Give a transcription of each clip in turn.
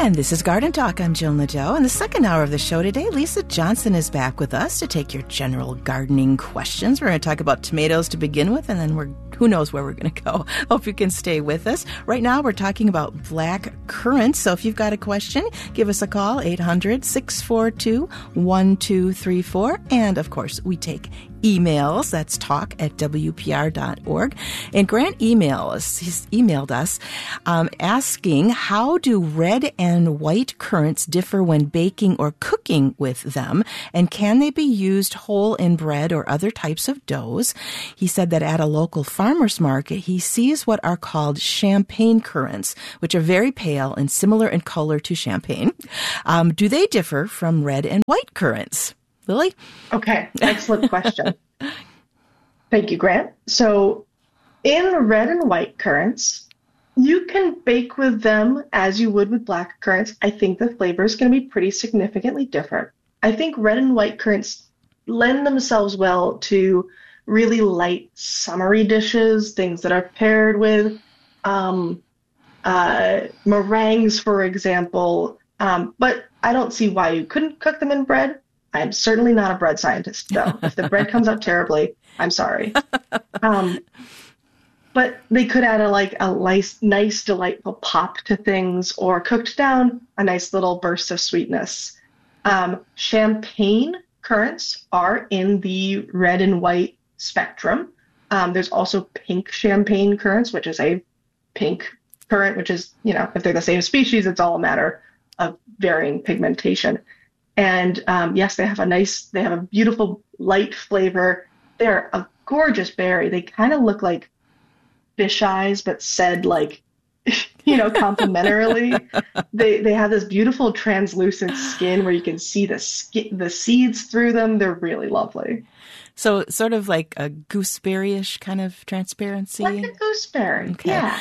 And this is Garden Talk. I'm Jill Nadeau. In the second hour of the show today, Lisa Johnson is back with us to take your general gardening questions. We're going to talk about tomatoes to begin with, and then who knows where we're going to go. Hope you can stay with us. Right now, we're talking about black currants. So if you've got a question, give us a call, 800-642-1234. And, of course, we take emails. That's talk@wpr.org. And Grant he's emailed us asking, how do red and white currants differ when baking or cooking with them? And can they be used whole in bread or other types of doughs? He said that at a local farmer's market, he sees what are called champagne currants, which are very pale and similar in color to champagne. Do they differ from red and white currants? Lily? Okay, excellent question. Thank you, Grant. So in red and white currants, you can bake with them as you would with black currants. I think the flavor is going to be pretty significantly different. I think red and white currants lend themselves well to really light, summery dishes, things that are paired with meringues, for example. But I don't see why you couldn't cook them in bread. I'm certainly not a bread scientist, though. If the bread comes out terribly, I'm sorry. But they could add a nice, delightful pop to things, or cooked down, a nice little burst of sweetness. Champagne currants are in the red and white spectrum. There's also pink champagne currants, which is a pink currant, which is, if they're the same species, it's all a matter of varying pigmentation. And yes, they have a beautiful light flavor. They're a gorgeous berry. They kind of look like fish eyes, but said complimentarily. They have this beautiful translucent skin where you can see the seeds through them. They're really lovely. So sort of like a gooseberry-ish kind of transparency? Like a gooseberry, okay. Yeah.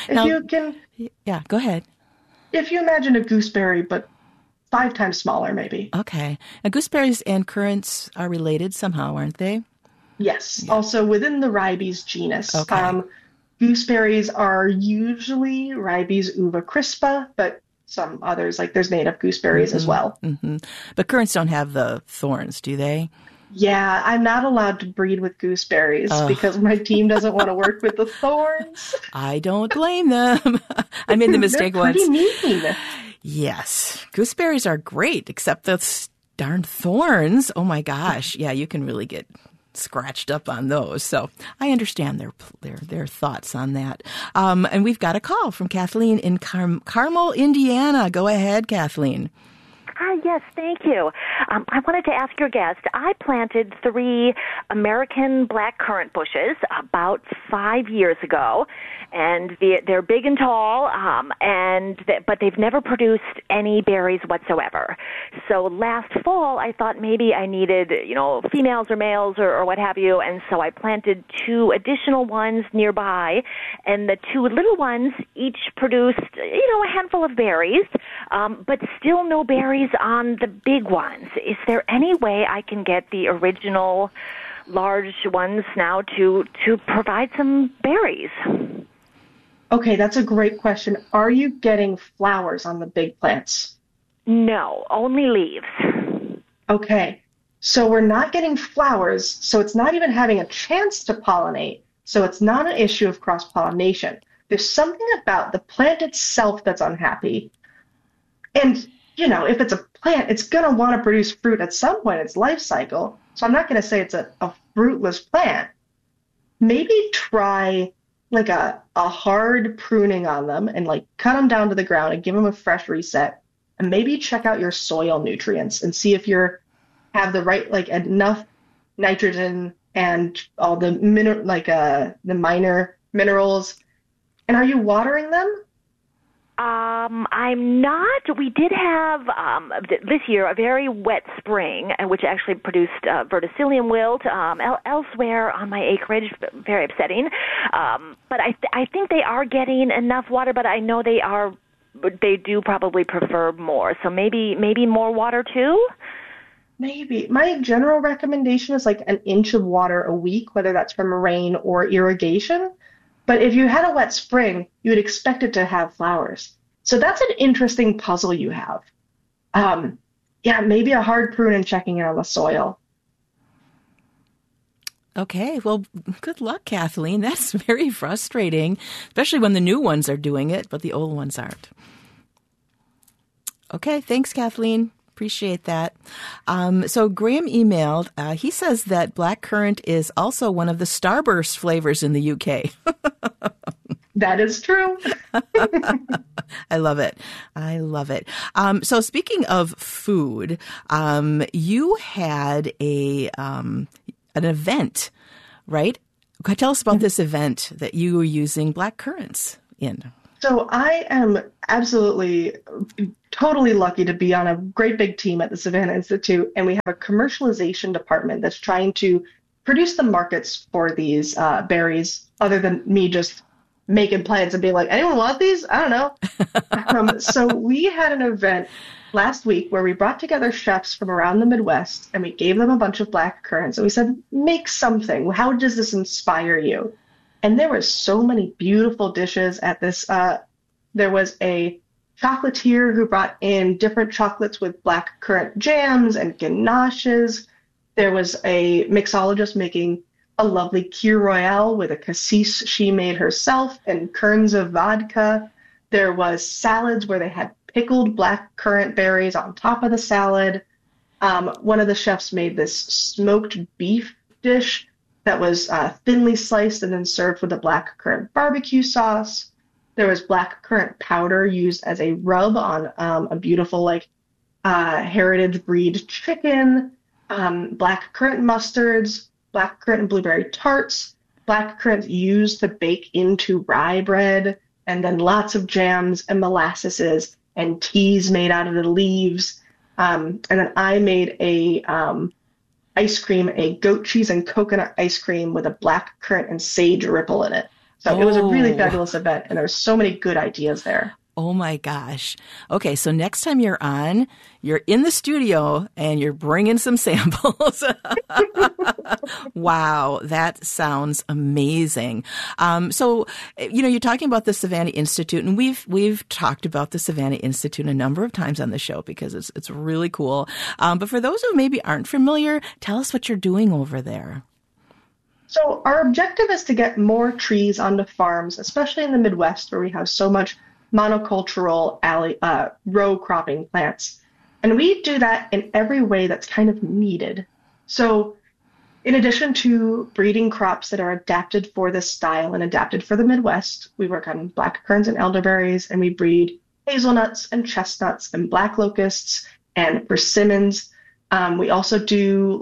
Yeah, go ahead. If you imagine a gooseberry, but 5 times smaller, maybe. Okay. Now, gooseberries and currants are related somehow, aren't they? Yes. Yeah. Also within the Ribes genus. Okay. Gooseberries are usually Ribes uva crispa, but some others, there's native gooseberries as well. Mm-hmm. But currants don't have the thorns, do they? Yeah, I'm not allowed to breed with gooseberries because my team doesn't want to work with the thorns. I don't blame them. I made the mistake once. They're pretty mean. Yes. Gooseberries are great, except those darn thorns. Oh, my gosh. Yeah, you can really get scratched up on those. So I understand their thoughts on that. And we've got a call from Kathleen in Carmel, Indiana. Go ahead, Kathleen. Hi, yes, thank you. I wanted to ask your guest, I planted 3 American blackcurrant bushes about 5 years ago, and they're big and tall, but they've never produced any berries whatsoever. So last fall, I thought maybe I needed, females or males or what have you, and so I planted 2 additional ones nearby, and the 2 little ones each produced, a handful of berries, but still no berries on the big ones. Is there any way I can get the original large ones now to provide some berries? Okay, that's a great question. Are you getting flowers on the big plants? No, only leaves. Okay, so we're not getting flowers, so it's not even having a chance to pollinate, so it's not an issue of cross-pollination. There's something about the plant itself that's unhappy. And if it's a plant, it's going to want to produce fruit at some point in its life cycle. So I'm not going to say it's a fruitless plant. Maybe try a hard pruning on them and cut them down to the ground and give them a fresh reset. And maybe check out your soil nutrients and see if you have the right, enough nitrogen and all the the minor minerals. And are you watering them? I'm not. We did have this year a very wet spring, which actually produced verticillium wilt. Elsewhere on my acreage, very upsetting. But I think they are getting enough water. But I know they do probably prefer more. So maybe more water too. Maybe. My general recommendation is 1 inch of water a week, whether that's from rain or irrigation. But if you had a wet spring, you would expect it to have flowers. So that's an interesting puzzle you have. Yeah, maybe a hard prune and checking in on the soil. Okay, well, good luck, Kathleen. That's very frustrating, especially when the new ones are doing it, but the old ones aren't. Okay, thanks, Kathleen. Appreciate that. So Graham emailed, he says that blackcurrant is also one of the Starburst flavors in the UK. That is true. I love it. I love it. So speaking of food, you had an event, right? Tell us about this event that you were using black currants in. So I am absolutely, totally lucky to be on a great big team at the Savannah Institute, and we have a commercialization department that's trying to produce the markets for these berries, other than me just making plans and being like, anyone want these? I don't know. So we had an event last week where we brought together chefs from around the Midwest, and we gave them a bunch of black currants, and we said, make something. How does this inspire you? And there were so many beautiful dishes at this. There was a chocolatier who brought in different chocolates with black currant jams and ganaches. There was a mixologist making a lovely Kir Royale with a cassis she made herself and kerns of vodka. There was salads where they had pickled black currant berries on top of the salad. One of the chefs made this smoked beef dish that was thinly sliced and then served with a black currant barbecue sauce. There was black currant powder used as a rub on a beautiful heritage breed chicken, black currant mustards, black currant and blueberry tarts, black currants used to bake into rye bread, and then lots of jams and molasses and teas made out of the leaves. And then I made a goat cheese and coconut ice cream with a black currant and sage ripple in it. So It was a really fabulous event, and there's so many good ideas there. Oh my gosh. Okay, so next time you're on, you're in the studio and you're bringing some samples. Wow, that sounds amazing. So, you're talking about the Savannah Institute, and we've talked about the Savannah Institute a number of times on the show because it's really cool. But for those who maybe aren't familiar, tell us what you're doing over there. So our objective is to get more trees onto farms, especially in the Midwest where we have so much monocultural row cropping plants. And we do that in every way that's kind of needed. So in addition to breeding crops that are adapted for this style and adapted for the Midwest, we work on black currants and elderberries, and we breed hazelnuts and chestnuts and black locusts and persimmons. We also do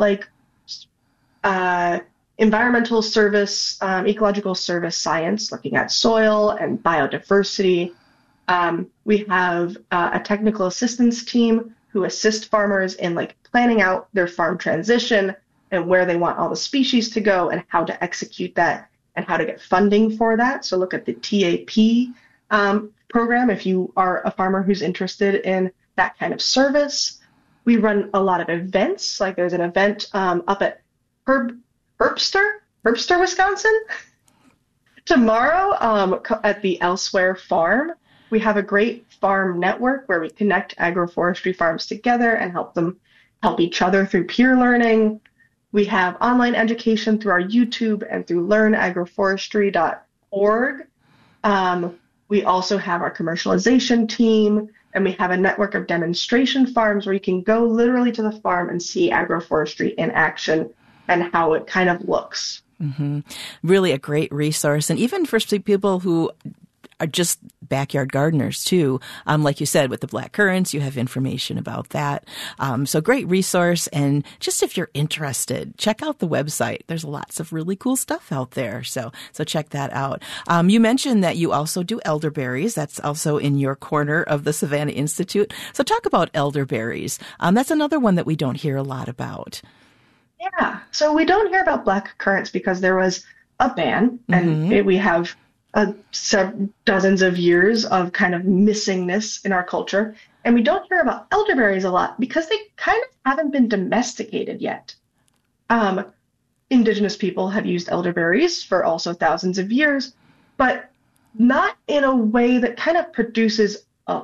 environmental service, ecological service science, looking at soil and biodiversity. We have a technical assistance team who assist farmers in planning out their farm transition and where they want all the species to go and how to execute that and how to get funding for that. So look at the TAP program if you are a farmer who's interested in that kind of service. We run a lot of events. There's an event up at Herbster, Wisconsin. Tomorrow at the Elsewhere Farm. We have a great farm network where we connect agroforestry farms together and help each other through peer learning. We have online education through our YouTube and through learnagroforestry.org. We also have our commercialization team, and we have a network of demonstration farms where you can go literally to the farm and see agroforestry in action and how it kind of looks. Mm-hmm. Really a great resource. And even for people who are just backyard gardeners too. Like you said, with the black currants, you have information about that. So great resource. And just if you're interested, check out the website. There's lots of really cool stuff out there. So check that out. You mentioned that you also do elderberries. That's also in your corner of the Savannah Institute. So talk about elderberries. That's another one that we don't hear a lot about. Yeah. So we don't hear about black currants because there was a ban, and we have dozens of years of kind of missingness in our culture. And we don't hear about elderberries a lot because they kind of haven't been domesticated yet. Indigenous people have used elderberries for also thousands of years, but not in a way that kind of produces a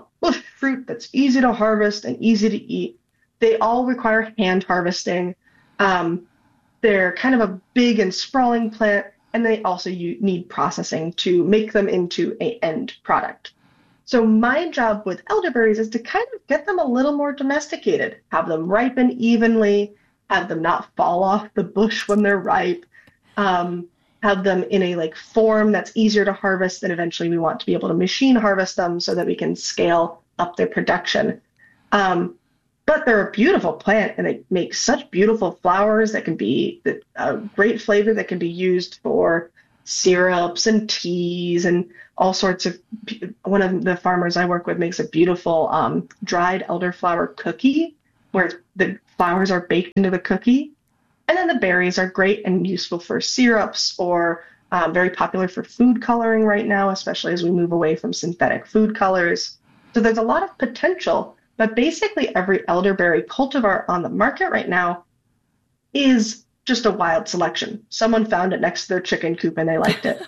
fruit that's easy to harvest and easy to eat. They all require hand harvesting. They're kind of a big and sprawling plant, and they also need processing to make them into an end product. So my job with elderberries is to kind of get them a little more domesticated, have them ripen evenly, have them not fall off the bush when they're ripe, have them in a form that's easier to harvest, and eventually we want to be able to machine harvest them so that we can scale up their production. But they're a beautiful plant, and they make such beautiful flowers that can be a great flavor that can be used for syrups and teas and all sorts of. One of the farmers I work with makes a beautiful dried elderflower cookie where the flowers are baked into the cookie. And then the berries are great and useful for syrups or very popular for food coloring right now, especially as we move away from synthetic food colors. So there's a lot of potential, but basically every elderberry cultivar on the market right now is just a wild selection. Someone found it next to their chicken coop and they liked it.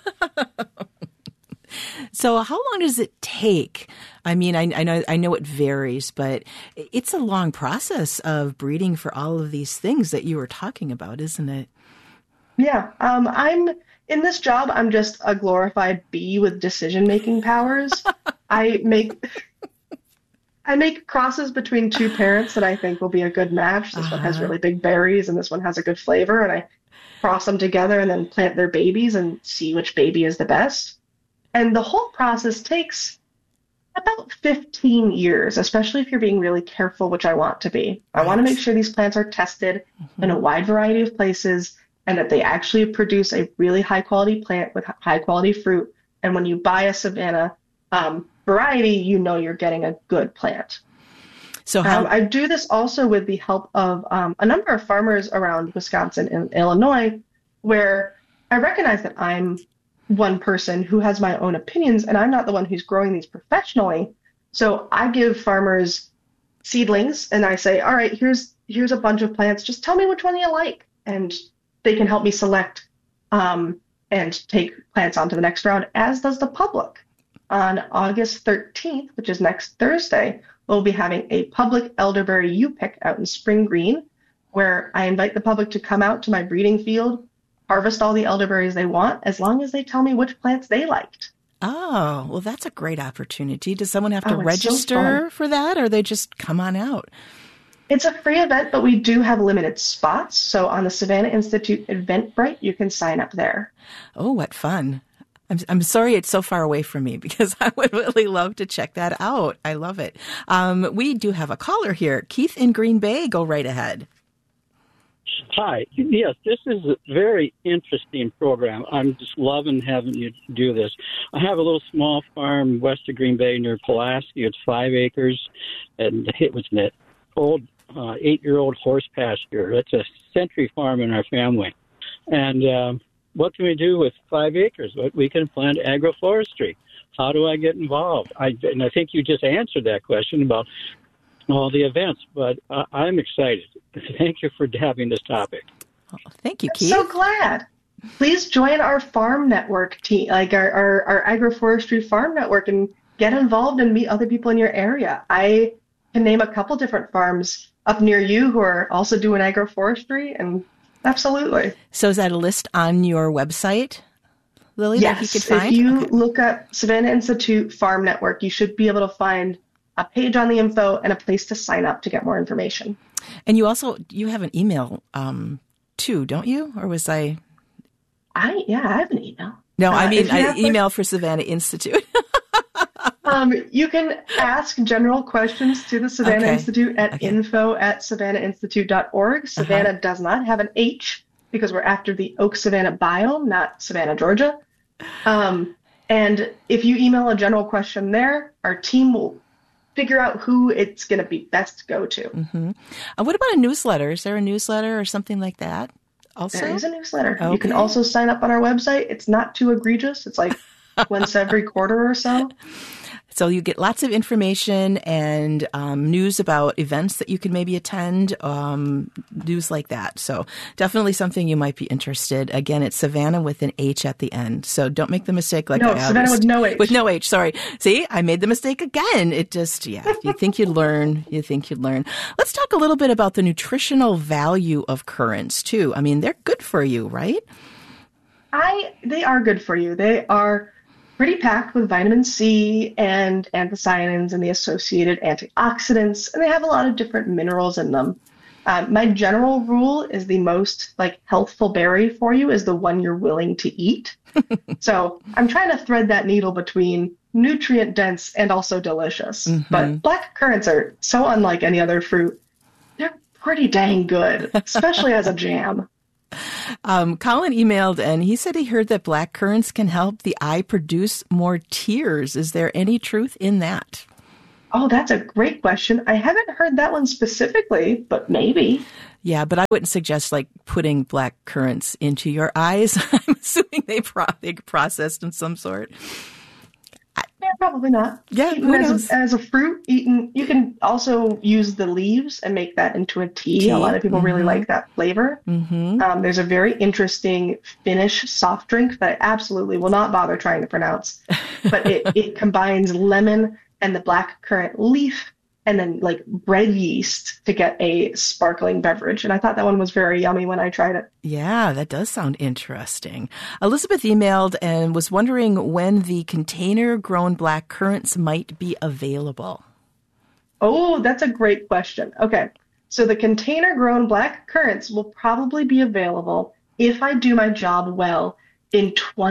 So how long does it take? I mean, I know it varies, but it's a long process of breeding for all of these things that you were talking about, isn't it? Yeah. I'm in this job, I'm just a glorified bee with decision-making powers. I make crosses between two parents that I think will be a good match. This one has really big berries and this one has a good flavor, and I cross them together and then plant their babies and see which baby is the best. And the whole process takes about 15 years, especially if you're being really careful, which I want to be. I want to make sure these plants are tested in a wide variety of places and that they actually produce a really high-quality plant with high-quality fruit. And when you buy a Savannah variety, you know you're getting a good plant. So I do this also with the help of a number of farmers around Wisconsin and Illinois, where I recognize that I'm one person who has my own opinions, and I'm not the one who's growing these professionally. So I give farmers seedlings, and I say, all right, here's a bunch of plants. Just tell me which one you like, and they can help me select and take plants on to the next round, as does the public. On August 13th, which is next Thursday, we'll be having a public elderberry U-Pick out in Spring Green, where I invite the public to come out to my breeding field, harvest all the elderberries they want, as long as they tell me which plants they liked. Oh, well, that's a great opportunity. Does someone have to register for that, or they just come on out? It's a free event, but we do have limited spots. So on the Savannah Institute Eventbrite, you can sign up there. Oh, what fun. I'm sorry it's so far away from me, because I would really love to check that out. I love it. We do have a caller here. Keith in Green Bay, go right ahead. Hi. Yes, this is a very interesting program. I'm just loving having you do this. I have a little small farm west of Green Bay near Pulaski. It's 5 acres, and it was an old 8-year-old horse pasture. It's a century farm in our family. And what can we do with 5 acres? We can plant agroforestry. How do I get involved? And I think you just answered that question about all the events, but I'm excited. Thank you for having this topic. Oh, thank you, Keith. So glad. Please join our farm network team, like our agroforestry farm network, and get involved and meet other people in your area. I can name a couple different farms up near you who are also doing agroforestry, and absolutely. So is that a list on your website, Lily, yes, that you could find? If you look up Savannah Institute Farm Network, you should be able to find a page on the info and a place to sign up to get more information. And you have an email too, don't you? Or was I have an email. No, I mean an email for Savannah Institute. You can ask general questions to the Savannah Institute at info@savannahinstitute.org. Savannah does not have an H because we're after the Oak Savannah biome, not Savannah, Georgia. And if you email a general question there, our team will figure out who it's going to be best to go to. Mm-hmm. What about a newsletter? Is there a newsletter or something like that? Also, there is a newsletter. Okay. You can also sign up on our website. It's not too egregious. It's like once every quarter or so. So you get lots of information and news about events that you can maybe attend, news like that. So definitely something you might be interested. Again, it's Savannah with an H at the end. So don't make the mistake like I Savannah with no H. With no H, sorry. See, I made the mistake again. It just, you think you'd learn. Let's talk a little bit about the nutritional value of currants too. I mean, they're good for you, right? They are good for you. They are pretty packed with vitamin C and anthocyanins and the associated antioxidants, and they have a lot of different minerals in them. My general rule is the most healthful berry for you is the one you're willing to eat. So I'm trying to thread that needle between nutrient dense and also delicious. Mm-hmm. But black currants are so unlike any other fruit. They're pretty dang good, especially as a jam. Colin emailed and he said he heard that black currants can help the eye produce more tears. Is there any truth in that? Oh, that's a great question. I haven't heard that one specifically, but maybe. Yeah, but I wouldn't suggest putting black currants into your eyes. I'm assuming they processed in some sort. Yeah, probably not. Yeah, who knows? As a fruit, you can also use the leaves and make that into a tea. A lot of people really like that flavor. Mm-hmm. There's a very interesting Finnish soft drink that I absolutely will not bother trying to pronounce, but it combines lemon and the black currant leaf and then bread yeast to get a sparkling beverage. And I thought that one was very yummy when I tried it. Yeah, that does sound interesting. Elizabeth emailed and was wondering when the container-grown black currants might be available. Oh, that's a great question. Okay, so the container-grown black currants will probably be available if I do my job well in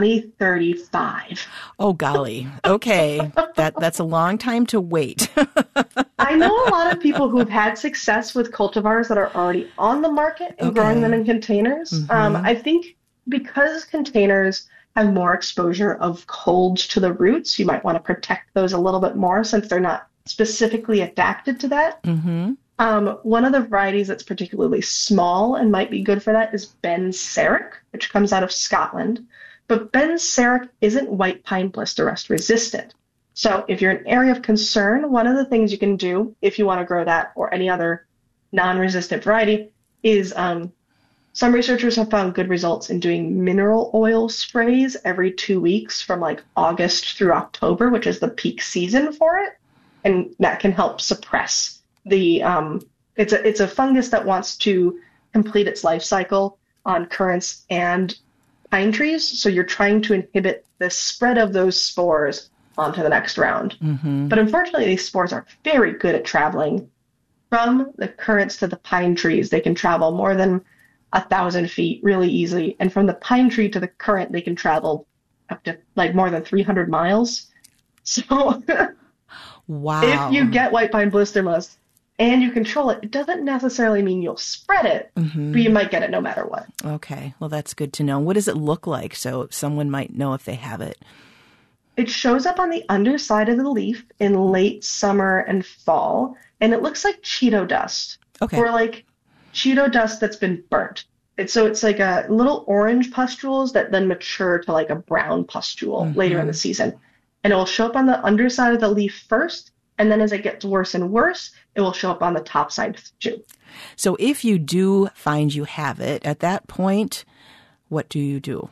2035. Oh, golly. Okay. That's a long time to wait. I know a lot of people who've had success with cultivars that are already on the market and growing them in containers. Mm-hmm. I think because containers have more exposure of cold to the roots, you might want to protect those a little bit more since they're not specifically adapted to that. Mm-hmm. One of the varieties that's particularly small and might be good for that is Ben Sarac, which comes out of Scotland. But Ben Sarac isn't white pine blister rust resistant. So if you're an area of concern, one of the things you can do if you want to grow that or any other non-resistant variety is some researchers have found good results in doing mineral oil sprays every 2 weeks from August through October, which is the peak season for it. And that can help suppress the it's a fungus that wants to complete its life cycle on currants and pine trees. So you're trying to inhibit the spread of those spores onto the next round. Mm-hmm. But unfortunately, these spores are very good at traveling from the currants to the pine trees. They can travel more than 1,000 feet really easily. And from the pine tree to the currant, they can travel up to more than 300 miles. So wow. If you get white pine blister rust and you control it, it doesn't necessarily mean you'll spread it, but you might get it no matter what. Okay. Well, that's good to know. What does it look like so someone might know if they have it? It shows up on the underside of the leaf in late summer and fall, and it looks like Cheeto dust. Okay. Or Cheeto dust that's been burnt. It's a little orange pustules that then mature to a brown pustule later in the season. And it will show up on the underside of the leaf first, and then as it gets worse and worse, it will show up on the top side too. So if you do find you have it, at that point, what do you do?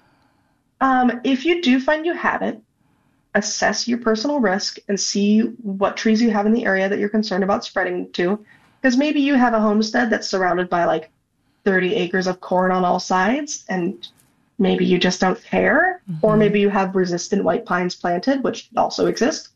If you do find you have it, assess your personal risk and see what trees you have in the area that you're concerned about spreading to. Because maybe you have a homestead that's surrounded by 30 acres of corn on all sides, and maybe you just don't care. Mm-hmm. Or maybe you have resistant white pines planted, which also exist.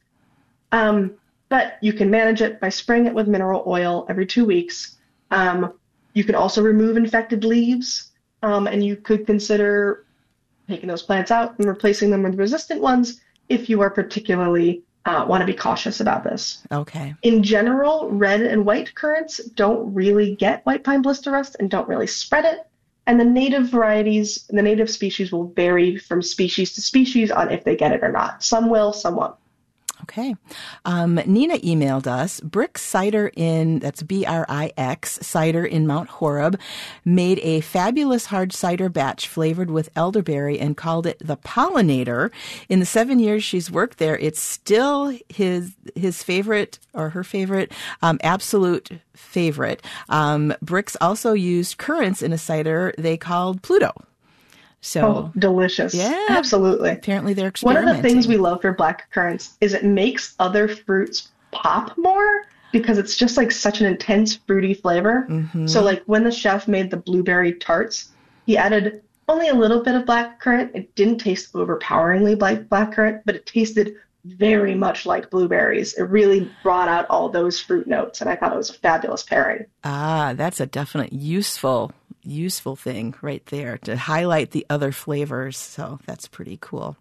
But you can manage it by spraying it with mineral oil every 2 weeks. You can also remove infected leaves, and you could consider taking those plants out and replacing them with resistant ones if you are particularly want to be cautious about this. Okay. In general, red and white currants don't really get white pine blister rust and don't really spread it. And the native varieties, the native species will vary from species to species on if they get it or not. Some will, some won't. Okay. Nina emailed us, Brix Cider that's Brix, cider in Mount Horeb, made a fabulous hard cider batch flavored with elderberry and called it the Pollinator. In the 7 years she's worked there, it's still his favorite or her favorite, absolute favorite. Brix also used currants in a cider they called Pluto. So delicious. Yeah. Absolutely. Apparently they're One experimenting. of the things we love for black currants is it makes other fruits pop more because it's just like such an intense fruity flavor. Mm-hmm. So like when the chef made the blueberry tarts, he added only a little bit of black currant. It didn't taste overpoweringly like black currant, but it tasted very much like blueberries. It really brought out all those fruit notes, and I thought it was a fabulous pairing. That's a definite useful thing right there to highlight the other flavors. So that's pretty cool.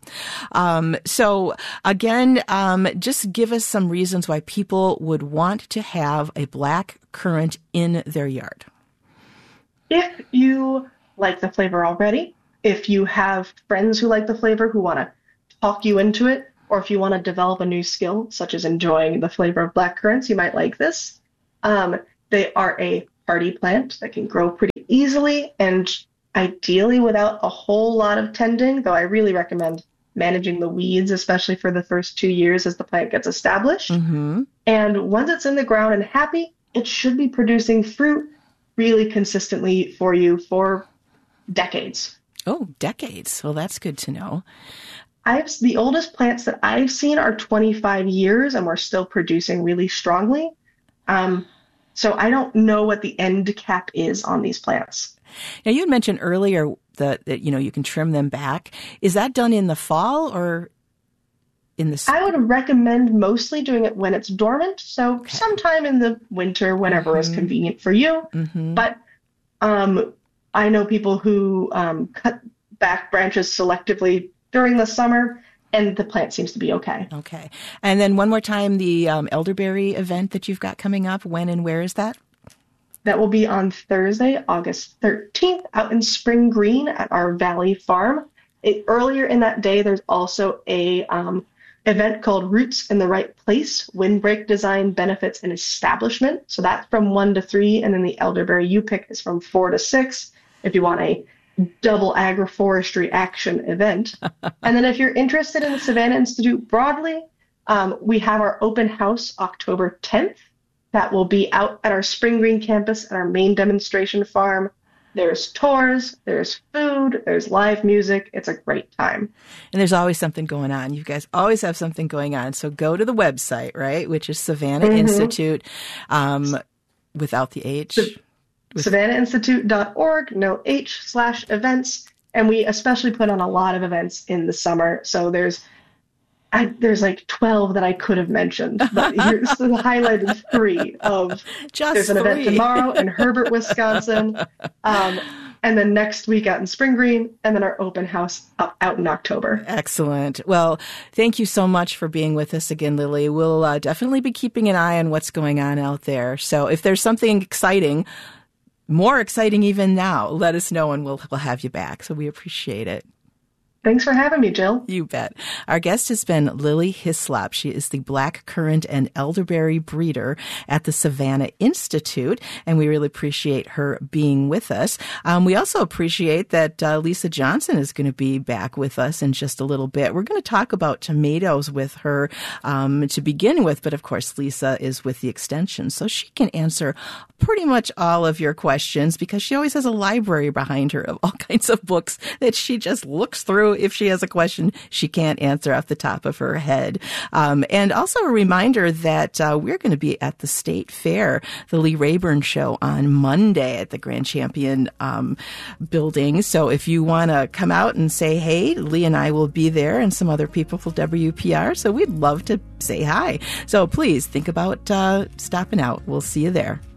So again, just give us some reasons why people would want to have a black currant in their yard. If you like the flavor already, if you have friends who like the flavor who want to talk you into it, or if you want to develop a new skill, such as enjoying the flavor of black currants, you might like this. They are a hardy plant that can grow pretty easily and ideally without a whole lot of tending, though I really recommend managing the weeds, especially for the first 2 years as the plant gets established. Mm-hmm. And once it's in the ground and happy, it should be producing fruit really consistently for you for decades. Oh, decades. Well, that's good to know. The oldest plants that I've seen are 25 years, and we're still producing really strongly. So I don't know what the end cap is on these plants. Now, you had mentioned earlier that you can trim them back. Is that done in the fall or in the I would recommend mostly doing it when it's dormant, so sometime in the winter, whenever is convenient for you. Mm-hmm. But I know people who cut back branches selectively during the summer, and the plant seems to be okay. Okay. And then one more time, the elderberry event that you've got coming up, when and where is that? That will be on Thursday, August 13th, out in Spring Green at our Valley Farm. Earlier in that day, there's also a event called Roots in the Right Place, Windbreak Design Benefits and Establishment. So that's from 1 to 3, and then the elderberry you pick is from 4 to 6 if you want a double agroforestry action event. And then if you're interested in the Savannah Institute broadly, we have our open house October 10th. That will be out at our Spring Green campus at our main demonstration farm. There's tours, there's food, there's live music. It's a great time. And there's always something going on. You guys always have something going on. So go to the website, right, which is Savannah Institute, without the H. SavannahInstitute.org, no H/events. And we especially put on a lot of events in the summer. So there's like 12 that I could have mentioned, but here's the highlighted 3 of there's an event tomorrow in Herbert, Wisconsin. And then next week out in Spring Green, and then our open house out in October. Excellent. Well, thank you so much for being with us again, Lily. We'll definitely be keeping an eye on what's going on out there. So if there's something exciting, more exciting even now, let us know and we'll have you back. So we appreciate it. Thanks for having me, Jill. You bet. Our guest has been Lily Hislop. She is the black currant and elderberry breeder at the Savannah Institute, and we really appreciate her being with us. We also appreciate that Lisa Johnson is going to be back with us in just a little bit. We're going to talk about tomatoes with her to begin with, but of course Lisa is with the Extension, so she can answer pretty much all of your questions because she always has a library behind her of all kinds of books that she just looks through if she has a question she can't answer off the top of her head. And also a reminder that we're going to be at the State Fair, the Lee Rayburn Show on Monday at the Grand Champion building. So if you want to come out and say, hey, Lee and I will be there and some other people from WPR. So we'd love to say hi. So please think about stopping out. We'll see you there.